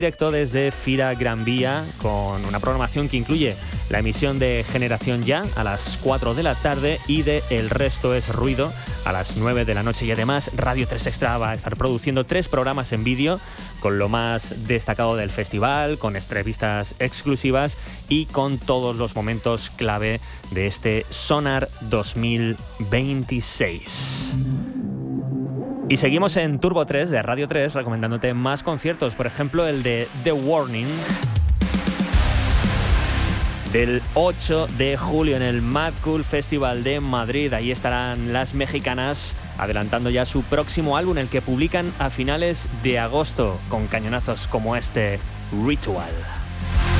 Directo desde Fira Gran Vía con una programación que incluye la emisión de Generación Ya a las 4 de la tarde y de El Resto es Ruido a las 9 de la noche. Y además Radio 3 Extra va a estar produciendo 3 programas en vídeo con lo más destacado del festival, con entrevistas exclusivas y con todos los momentos clave de este Sonar 2026. Y seguimos en Turbo 3 de Radio 3 recomendándote más conciertos, por ejemplo el de The Warning del 8 de julio en el Mad Cool Festival de Madrid. Ahí estarán las mexicanas adelantando ya su próximo álbum, el que publican a finales de agosto, con cañonazos como este, Ritual.